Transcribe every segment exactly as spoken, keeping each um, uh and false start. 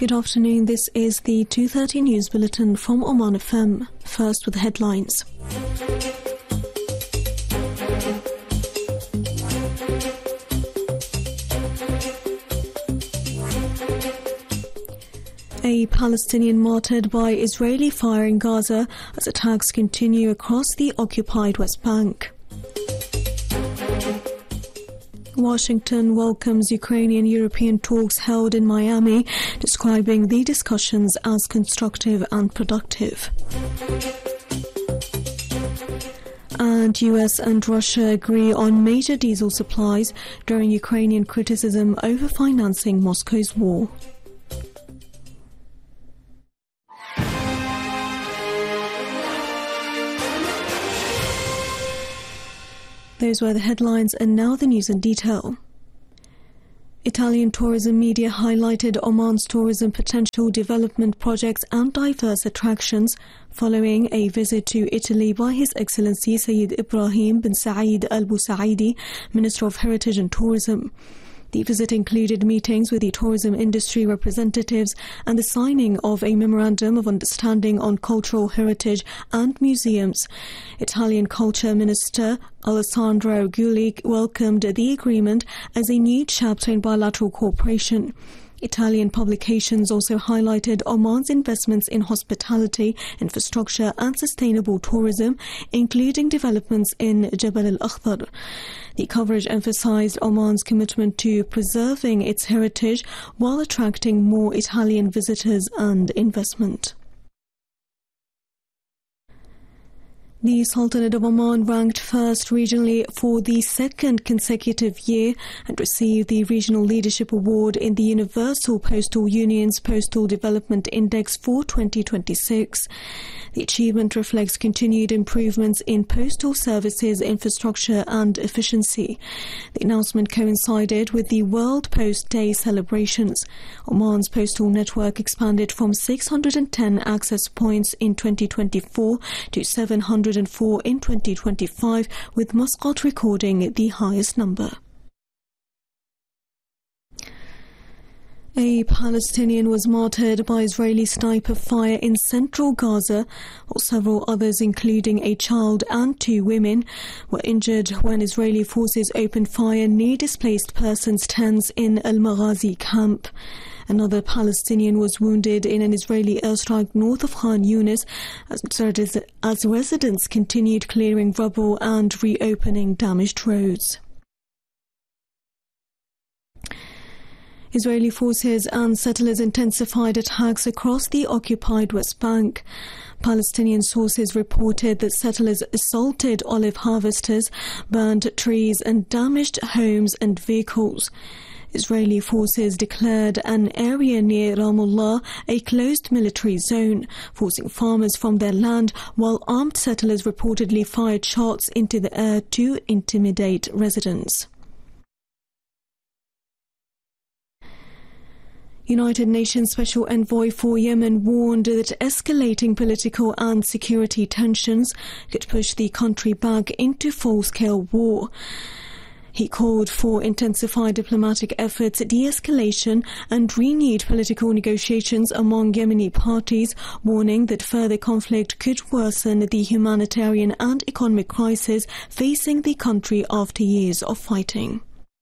Good afternoon. This is the two thirty News Bulletin from Oman F M. First with the headlines. A Palestinian martyred by Israeli fire in Gaza as attacks continue across the occupied West Bank. Washington welcomes Ukrainian-European talks held in Miami, describing the discussions as constructive and productive. And U S and Russia agree on major diesel supplies during Ukrainian criticism over financing Moscow's war. Those were the headlines, and now the news in detail. Italian tourism media highlighted Oman's tourism potential, development projects and diverse attractions following a visit to Italy by His Excellency Sayyid Ibrahim bin Saeed Al Busaidi, Minister of Heritage and Tourism. The visit included meetings with the tourism industry representatives and the signing of a memorandum of understanding on cultural heritage and museums. Italian Culture Minister Alessandro Gulick welcomed the agreement as a new chapter in bilateral cooperation. Italian publications also highlighted Oman's investments in hospitality, infrastructure and sustainable tourism, including developments in Jabal al-Akhdar. The coverage emphasized Oman's commitment to preserving its heritage while attracting more Italian visitors and investment. The Sultanate of Oman ranked first regionally for the second consecutive year and received the Regional Leadership Award in the Universal Postal Union's Postal Development Index for twenty twenty-six. The achievement reflects continued improvements in postal services, infrastructure and efficiency. The announcement coincided with the World Post Day celebrations. Oman's postal network expanded from six hundred ten access points in twenty twenty-four to seven hundred four in twenty twenty-five, with Muscat recording the highest number. A Palestinian was martyred by Israeli sniper fire in central Gaza, while several others, including a child and two women, were injured when Israeli forces opened fire near displaced persons tents in Al-Maghazi camp. Another Palestinian was wounded in an Israeli airstrike north of Khan Yunis as, as residents continued clearing rubble and reopening damaged roads. Israeli forces and settlers intensified attacks across the occupied West Bank. Palestinian sources reported that settlers assaulted olive harvesters, burned trees and damaged homes and vehicles. Israeli forces declared an area near Ramallah a closed military zone, forcing farmers from their land, while armed settlers reportedly fired shots into the air to intimidate residents. United Nations Special Envoy for Yemen warned that escalating political and security tensions could push the country back into full-scale war. He called for intensified diplomatic efforts, de-escalation and renewed political negotiations among Yemeni parties, warning that further conflict could worsen the humanitarian and economic crisis facing the country after years of fighting.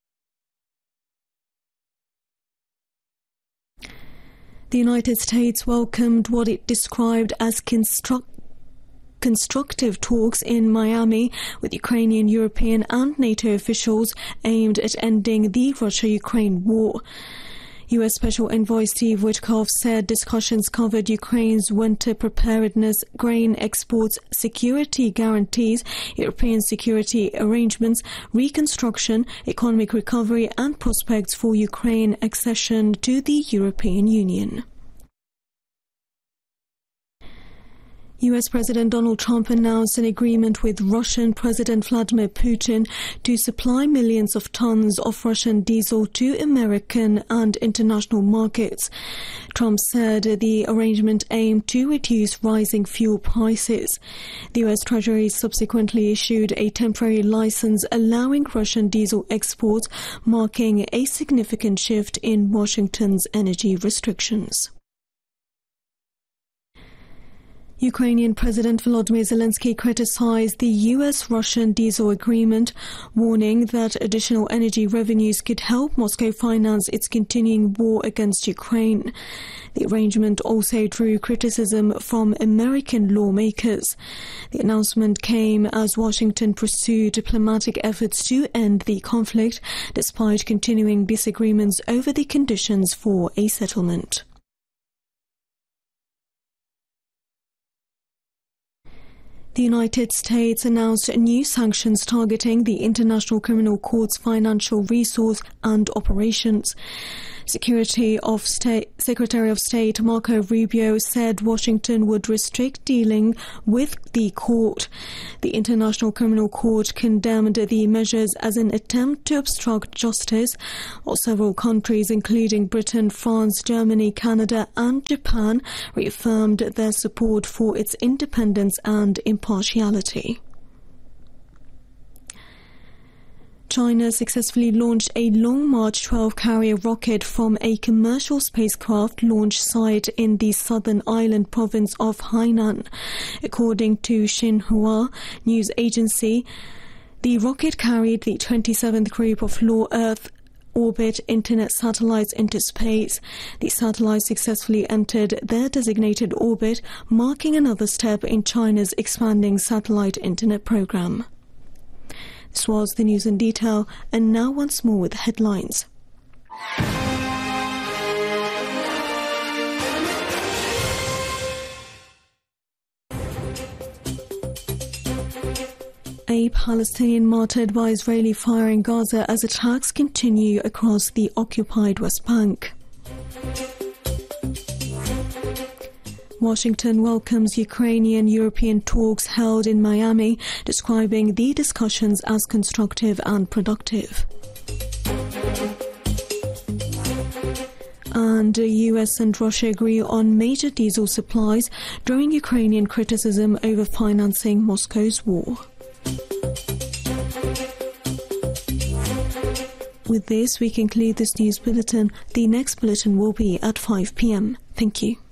The United States welcomed what it described as construct constructive talks in Miami with Ukrainian, European and NATO officials aimed at ending the Russia-Ukraine war. U S Special Envoy Steve Witkoff said discussions covered Ukraine's winter preparedness, grain exports, security guarantees, European security arrangements, reconstruction, economic recovery and prospects for Ukraine accession to the European Union. U S President Donald Trump announced an agreement with Russian President Vladimir Putin to supply millions of tons of Russian diesel to American and international markets. Trump said the arrangement aimed to reduce rising fuel prices. The U S Treasury subsequently issued a temporary license allowing Russian diesel exports, marking a significant shift in Washington's energy restrictions. Ukrainian President Volodymyr Zelensky criticized the U S-Russian diesel agreement, warning that additional energy revenues could help Moscow finance its continuing war against Ukraine. The arrangement also drew criticism from American lawmakers. The announcement came as Washington pursued diplomatic efforts to end the conflict, despite continuing disagreements over the conditions for a settlement. The United States announced new sanctions targeting the International Criminal Court's financial resource and operations. Secretary of State, Secretary of State Marco Rubio said Washington would restrict dealing with the court. The International Criminal Court condemned the measures as an attempt to obstruct justice, while several countries, including Britain, France, Germany, Canada and Japan, reaffirmed their support for its independence and impartiality. China successfully launched a Long March twelve carrier rocket from a commercial spacecraft launch site in the southern island province of Hainan. According to Xinhua news agency, the rocket carried the twenty-seventh group of low Earth orbit internet satellites into space. The satellites successfully entered their designated orbit, marking another step in China's expanding satellite internet program. This was the news in detail, and now once more with the headlines. A Palestinian martyred by Israeli fire in Gaza as attacks continue across the occupied West Bank. Washington welcomes Ukrainian-European talks held in Miami, describing the discussions as constructive and productive. And the U S and Russia agree on major diesel supplies, drawing Ukrainian criticism over financing Moscow's war. With this, we conclude this news bulletin. The next bulletin will be at five p m Thank you.